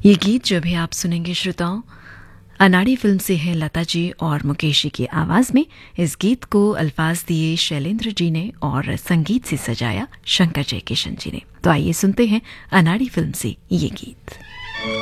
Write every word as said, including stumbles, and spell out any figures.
ये गीत जो भी आप सुनेंगे श्रोताओं, अनाड़ी फिल्म से है लता जी और मुकेश जी की आवाज में। इस गीत को अल्फाज दिए शैलेंद्र जी ने और संगीत से सजाया शंकर जयकिशन जी ने। तो आइए सुनते हैं अनाड़ी फिल्म से ये गीत।